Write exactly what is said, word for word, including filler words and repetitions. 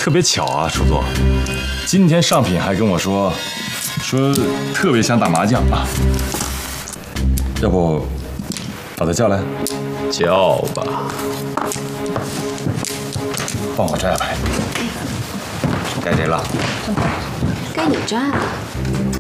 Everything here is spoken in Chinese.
特别巧啊，楚总，今天上品还跟我说，说特别想打麻将啊，要不把他叫来？ 叫吧。 帮我摘下牌。该谁了？ 该你摘了。